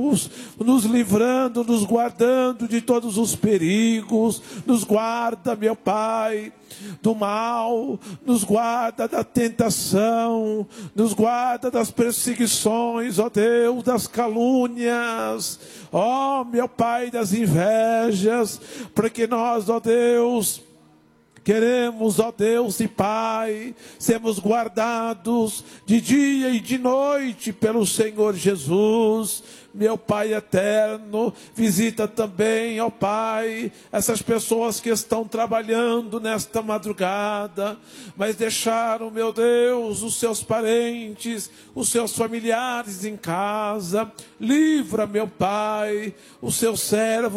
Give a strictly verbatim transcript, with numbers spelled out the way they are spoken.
Deus, nos livrando, nos guardando de todos os perigos. Nos guarda, meu Pai, do mal, nos guarda da tentação, nos guarda das perseguições, ó Deus, das calúnias, ó meu Pai, das invejas, porque nós, ó Deus, queremos, ó Deus e Pai, sermos guardados de dia e de noite pelo Senhor Jesus. Meu Pai eterno, visita também, ó Pai, essas pessoas que estão trabalhando nesta madrugada, mas deixaram, meu Deus, os seus parentes, os seus familiares em casa. Livra, meu Pai, o seu servo